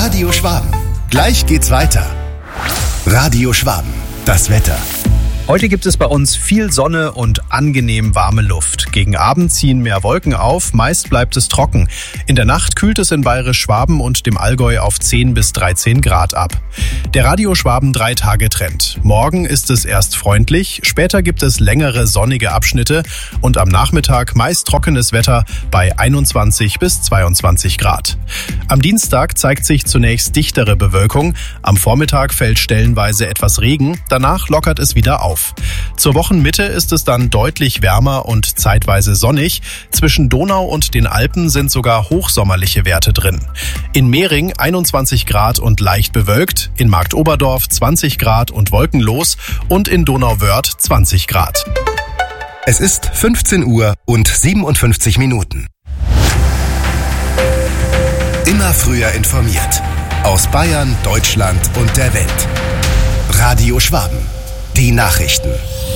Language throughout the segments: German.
Radio Schwaben. Gleich geht's weiter. Radio Schwaben. Das Wetter. Heute gibt es bei uns viel Sonne und angenehm warme Luft. Gegen Abend ziehen mehr Wolken auf, meist bleibt es trocken. In der Nacht kühlt es in Bayerisch-Schwaben und dem Allgäu auf 10 bis 13 Grad ab. Der Radio Schwaben 3-Tage-Trend. Morgen ist es erst freundlich, später gibt es längere sonnige Abschnitte und am Nachmittag meist trockenes Wetter bei 21 bis 22 Grad. Am Dienstag zeigt sich zunächst dichtere Bewölkung, am Vormittag fällt stellenweise etwas Regen, danach lockert es wieder auf. Zur Wochenmitte ist es dann deutlich wärmer und zeitweise sonnig. Zwischen Donau und den Alpen sind sogar hochsommerliche Werte drin. In Mehring 21 Grad und leicht bewölkt, in Marktoberdorf 20 Grad und wolkenlos und in Donauwörth 20 Grad. Es ist 15 Uhr und 57 Minuten. Immer früher informiert. Aus Bayern, Deutschland und der Welt. Radio Schwaben. Die Nachrichten.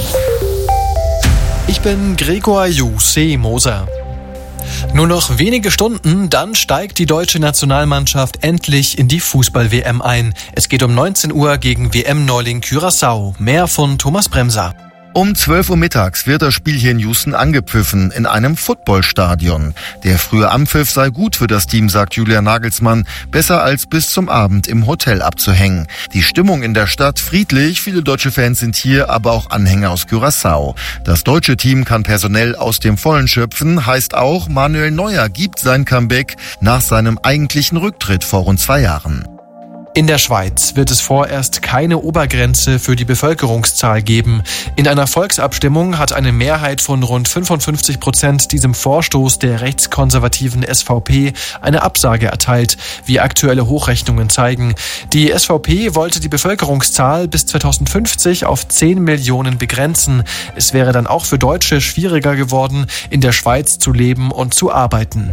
Ich bin Gregor Moser. Nur noch wenige Stunden, dann steigt die deutsche Nationalmannschaft endlich in die Fußball-WM ein. Es geht um 19 Uhr gegen WM-Neuling Curaçao. Mehr von Thomas Bremser. Um 12 Uhr mittags wird das Spiel hier in Houston angepfiffen, in einem Footballstadion. Der frühe Anpfiff sei gut für das Team, sagt Julian Nagelsmann, besser als bis zum Abend im Hotel abzuhängen. Die Stimmung in der Stadt friedlich, viele deutsche Fans sind hier, aber auch Anhänger aus Curaçao. Das deutsche Team kann personell aus dem Vollen schöpfen, heißt auch, Manuel Neuer gibt sein Comeback nach seinem eigentlichen Rücktritt vor rund 2 Jahren. In der Schweiz wird es vorerst keine Obergrenze für die Bevölkerungszahl geben. In einer Volksabstimmung hat eine Mehrheit von rund 55% diesem Vorstoß der rechtskonservativen SVP eine Absage erteilt, wie aktuelle Hochrechnungen zeigen. Die SVP wollte die Bevölkerungszahl bis 2050 auf 10 Millionen begrenzen. Es wäre dann auch für Deutsche schwieriger geworden, in der Schweiz zu leben und zu arbeiten.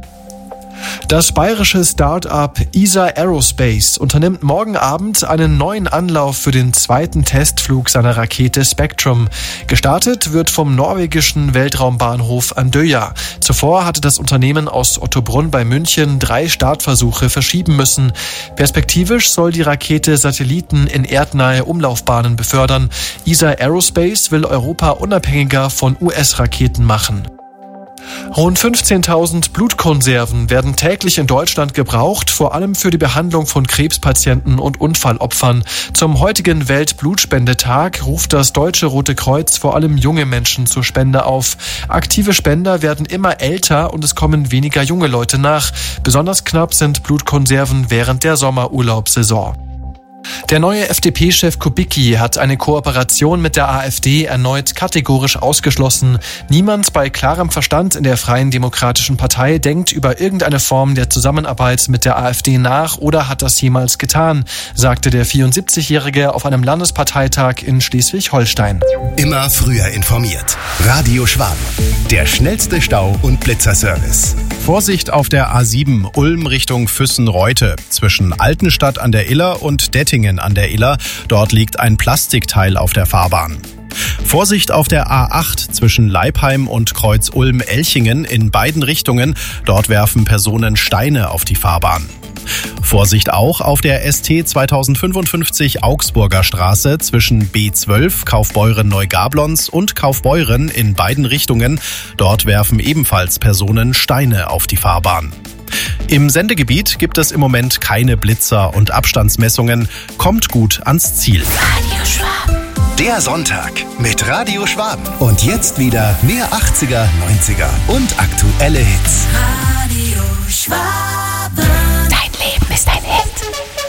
Das bayerische Start-up ESA Aerospace unternimmt morgen Abend einen neuen Anlauf für den zweiten Testflug seiner Rakete Spectrum. Gestartet wird vom norwegischen Weltraumbahnhof Andøya. Zuvor hatte das Unternehmen aus Ottobrunn bei München 3 Startversuche verschieben müssen. Perspektivisch soll die Rakete Satelliten in erdnahe Umlaufbahnen befördern. ESA Aerospace will Europa unabhängiger von US-Raketen machen. Rund 15.000 Blutkonserven werden täglich in Deutschland gebraucht, vor allem für die Behandlung von Krebspatienten und Unfallopfern. Zum heutigen Weltblutspendetag ruft das Deutsche Rote Kreuz vor allem junge Menschen zur Spende auf. Aktive Spender werden immer älter und es kommen weniger junge Leute nach. Besonders knapp sind Blutkonserven während der Sommerurlaubssaison. Der neue FDP-Chef Kubicki hat eine Kooperation mit der AfD erneut kategorisch ausgeschlossen. Niemand bei klarem Verstand in der Freien Demokratischen Partei denkt über irgendeine Form der Zusammenarbeit mit der AfD nach oder hat das jemals getan, sagte der 74-Jährige auf einem Landesparteitag in Schleswig-Holstein. Immer früher informiert. Radio Schwaben. Der schnellste Stau- und Blitzerservice. Vorsicht auf der A7 Ulm Richtung Füssen-Reute. Zwischen Altenstadt an der Iller und Dettingen an der Iller. Dort liegt ein Plastikteil auf der Fahrbahn. Vorsicht auf der A8 zwischen Leipheim und Kreuz Ulm-Elchingen in beiden Richtungen. Dort werfen Personen Steine auf die Fahrbahn. Vorsicht auch auf der ST 2055 Augsburger Straße zwischen B12 Kaufbeuren-Neugablons und Kaufbeuren in beiden Richtungen. Dort werfen ebenfalls Personen Steine auf die Fahrbahn. Im Sendegebiet gibt es im Moment keine Blitzer und Abstandsmessungen. Kommt gut ans Ziel. Radio Schwaben. Der Sonntag mit Radio Schwaben. Und jetzt wieder mehr 80er, 90er und aktuelle Hits. Radio Schwaben.